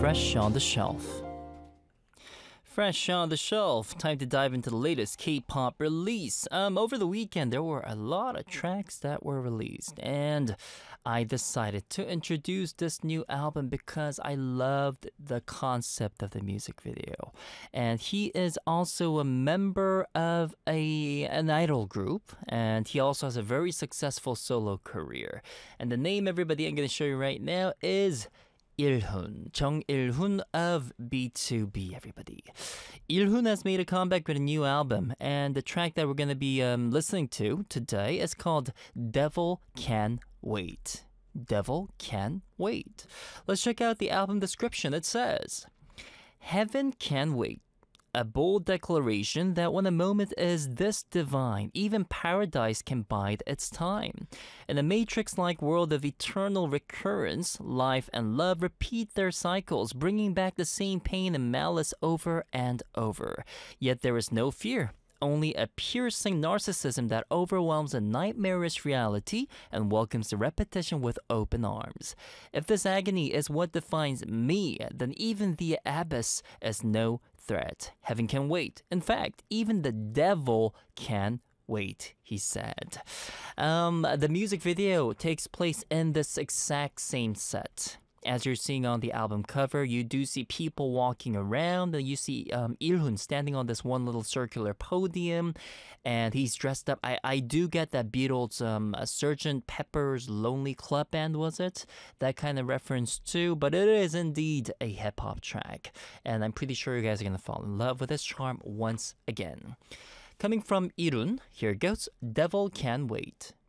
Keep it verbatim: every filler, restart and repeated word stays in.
Fresh on the Shelf. Fresh on the Shelf. Time to dive into the latest K-pop release. Um, over the weekend, there were a lot of tracks that were released, and I decided to introduce this new album because I loved the concept of the music video. And he is also a member of a an idol group, and he also has a very successful solo career. And the name, everybody, I'm going to show you right now is Il-hun, Jung Il-hun of B two B, everybody. Il-hun has made a comeback with a new album, and the track that we're going to be um, listening to today is called Devil Can Wait. Devil Can Wait. Let's check out the album description. It says, "Heaven can wait. A bold declaration that when a moment is this divine, even paradise can bide its time. In a matrix-like world of eternal recurrence, life and love repeat their cycles, bringing back the same pain and malice over and over. Yet there is no fear. Only a piercing narcissism that overwhelms a nightmarish reality and welcomes the repetition with open arms. If this agony is what defines me, then even the abyss is no threat. Heaven can wait. In fact, even the devil can wait," he said. Um, the music video takes place in this exact same set. As you're seeing on the album cover, you do see people walking around, and you see um, Il-hun standing on this one little circular podium, and he's dressed up. I, I do get that Beatles, um, Sergeant Pepper's Lonely Club Band, was it? That kind of reference too, but it is indeed a hip-hop track, and I'm pretty sure you guys are going to fall in love with this charm once again. Coming from Il-hun, here goes Devil Can Wait.